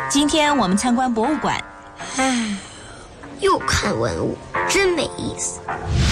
今天我们参观博物馆。 唉，又看文物，真没意思。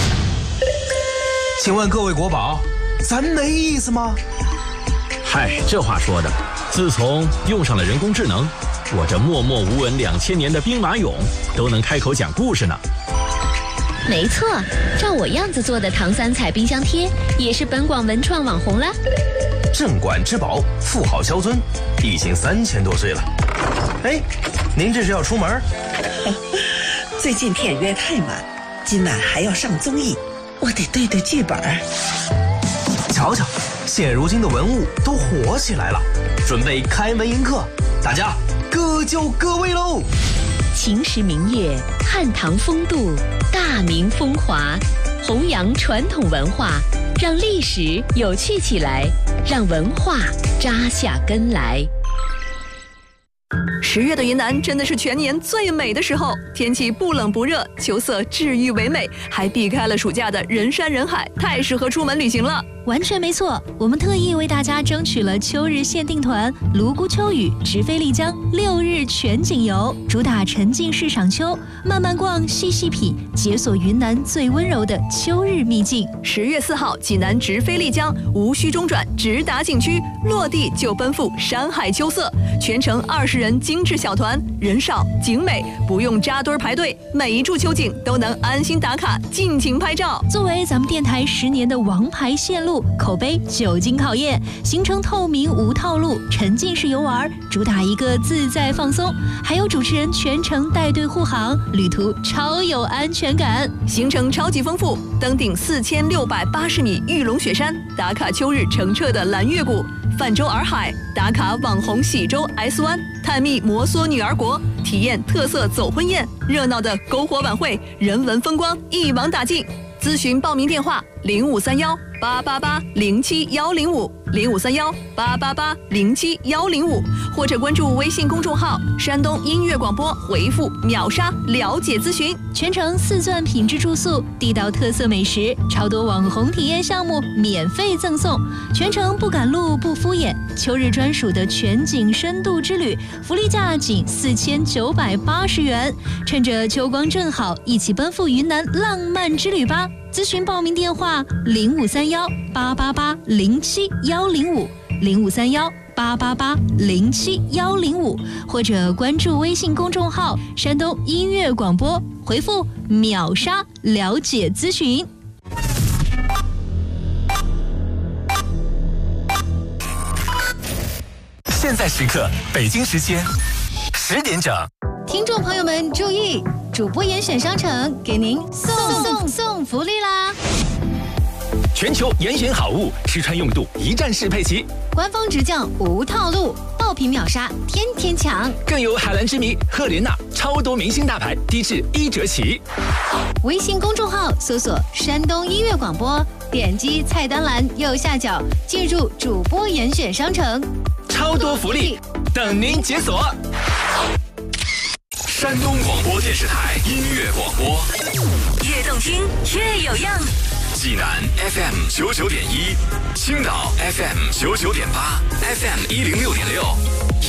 请问各位国宝，咱没意思吗？ 嗨，这话说的，自从用上了人工智能，我这默默无闻2000年的兵马俑都能开口讲故事呢。 没错，照我样子做的唐三彩冰箱贴也是本广文创网红了。 镇馆之宝，富豪萧尊，已经3000多岁了。哎，您这是要出门？ 最近片约太满，今晚还要上综艺，我得对对剧本。 瞧瞧，现如今的文物都火起来了，准备开门迎客，大家各就各位喽。 秦时明月，汉唐风度，大明风华，弘扬传统文化，让历史有趣起来，让文化扎下根来。 10月的云南真的是全年最美的时候，天气不冷不热，秋色治愈唯美，还避开了暑假的人山人海，太适合出门旅行了。 完全没错，我们特意为大家争取了秋日限定团泸沽秋雨直飞丽江6日全景游，主打沉浸式赏秋，慢慢逛，细细品，解锁云南最温柔的秋日秘境。 10月4号，济南直飞丽江，无需中转，直达景区，落地就奔赴山海秋色，全程20人精致小团，人少景美，不用扎堆排队，每一处秋景都能安心打卡，尽情拍照。 作为咱们电台10年的王牌线路，口碑久经考验，行程透明无套路，沉浸式游玩，主打一个自在放松，还有主持人全程带队护航，旅途超有安全感。 行程超级丰富，登顶4680米玉龙雪山，打卡秋日澄澈的蓝月谷，泛舟洱海，打卡网红喜洲 S 湾，探秘摩梭女儿国，体验特色走婚宴，热闹的篝火晚会，人文风光一网打尽。咨询报名电话05318807150531880715，或者关注微信公众号山东音乐广播，回复秒杀了解咨询。 全程4钻品质住宿，地道特色美食，超多网红体验项目免费赠送，全程不赶路不敷衍，秋日专属的全景深度之旅，福利价仅4980元，趁着秋光正好，一起奔赴云南浪漫之旅吧。咨询报名电话05318801750531880715，或者关注微信公众号山东音乐广播，回复秒杀了解咨询。 现在时刻，北京时间10点整。 听众朋友们注意，主播严选商城给您送福利啦！ 全球严选好物，吃穿用度一站式配齐， 官方直降无套路，爆品秒杀，天天抢， 更有海蓝之谜、赫莲娜超多明星大牌，低至1折起。 微信公众号搜索山东音乐广播，点击菜单栏右下角进入主播严选商城， 超多福利等您解锁。山东广播电视台音乐广播， 越动听越有样。 济南 FM 99.1，青岛 FM 99.8，FM 106.6。